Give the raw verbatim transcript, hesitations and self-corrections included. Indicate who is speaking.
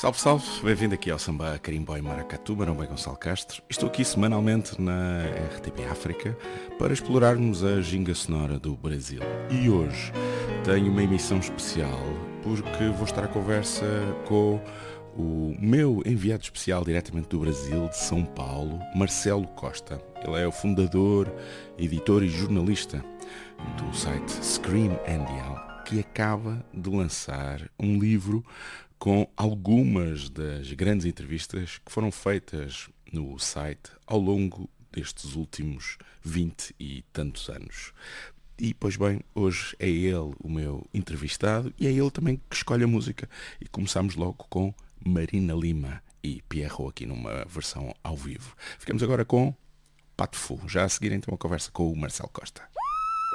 Speaker 1: Salve, salve, bem-vindo aqui ao Samba Carimbo e Maracatu, Marão Bem Gonçalo Castro. Estou aqui semanalmente na R T P África para explorarmos a ginga sonora do Brasil. E hoje tenho uma emissão especial porque vou estar à conversa com o meu enviado especial diretamente do Brasil, de São Paulo, Marcelo Costa. Ele é o fundador, editor e jornalista do site Scream N D L, que acaba de lançar um livro com algumas das grandes entrevistas que foram feitas no site ao longo destes últimos vinte e tantos anos. E, pois bem, hoje é ele o meu entrevistado e é ele também que escolhe a música. E começamos logo com Marina Lima e Pierrot aqui numa versão ao vivo. Ficamos agora com Pato Fu. Já a seguir então a conversa com o Marcelo Costa.